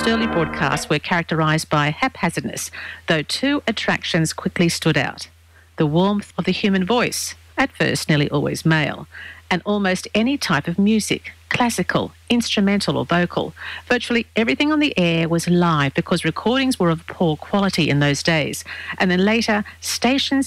early broadcasts were characterised by haphazardness, though two attractions quickly stood out. The warmth of the human voice, at first nearly always male, and almost any type of music, classical, instrumental or vocal. Virtually everything on the air was live because recordings were of poor quality in those days. And then later, stations